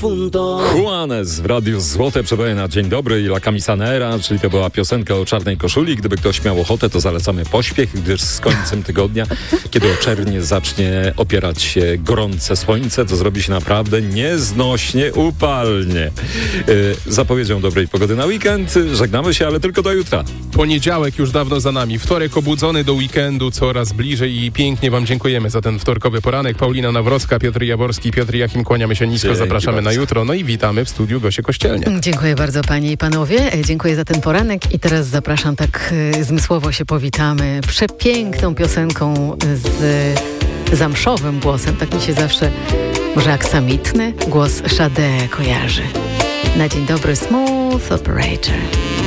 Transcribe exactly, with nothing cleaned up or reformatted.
Juanes w Radiu Złote przebywa na Dzień Dobry i La Camisanera, czyli to była piosenka o czarnej koszuli. Gdyby ktoś miał ochotę, to zalecamy pośpiech, gdyż z końcem tygodnia, kiedy oczernie zacznie opierać się gorące słońce, to zrobi się naprawdę nieznośnie upalnie. Yy, zapowiedzią dobrej pogody na weekend. Żegnamy się, ale tylko do jutra. Poniedziałek już dawno za nami. Wtorek obudzony do weekendu coraz bliżej i pięknie wam dziękujemy za ten wtorkowy poranek. Paulina Nawrocka, Piotr Jaworski, Piotr Jachim, kłaniamy się nisko, Dzięki zapraszamy bardzo. na jutro. No i witamy w studiu Gosię Kościelniak. Dziękuję bardzo panie i panowie, dziękuję za ten poranek i teraz zapraszam, tak y, zmysłowo się powitamy przepiękną piosenką z zamszowym głosem, tak mi się zawsze, może aksamitny głos Sade kojarzy. Na Dzień Dobry, Smooth Operator.